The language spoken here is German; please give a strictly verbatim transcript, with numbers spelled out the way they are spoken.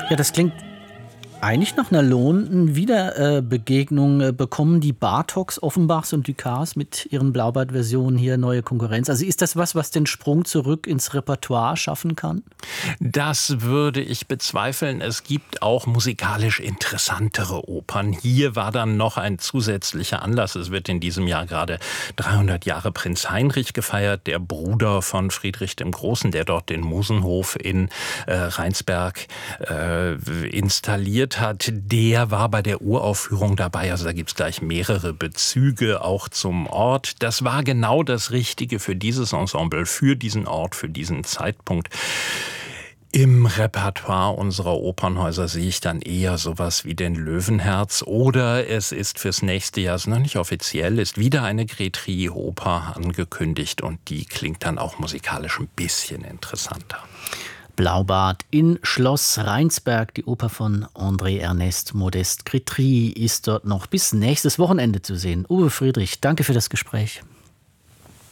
Ja, das klingt eigentlich nach einer lohnenden Wiederbegegnung. Äh, bekommen die Bartoks, Offenbachs und Ducats mit ihren Blaubart-Versionen hier neue Konkurrenz? Also ist das was, was den Sprung zurück ins Repertoire schaffen kann? Das würde ich bezweifeln. Es gibt auch musikalisch interessantere Opern. Hier war dann noch ein zusätzlicher Anlass. Es wird in diesem Jahr gerade dreihundert Jahre Prinz Heinrich gefeiert, der Bruder von Friedrich dem Großen, der dort den Musenhof in äh, Rheinsberg äh, installiert hat. Der war bei der Uraufführung dabei. Also da gibt es gleich mehrere Bezüge auch zum Ort. Das war genau das Richtige für dieses Ensemble, für diesen Ort, für diesen Zeitpunkt. Im Repertoire unserer Opernhäuser sehe ich dann eher sowas wie den Löwenherz, oder es ist fürs nächste Jahr, es ist noch nicht offiziell, ist wieder eine Grétry-Oper angekündigt und die klingt dann auch musikalisch ein bisschen interessanter. Blaubart in Schloss Rheinsberg, die Oper von André Ernest Modest Grétry ist dort noch bis nächstes Wochenende zu sehen. Uwe Friedrich, danke für das Gespräch.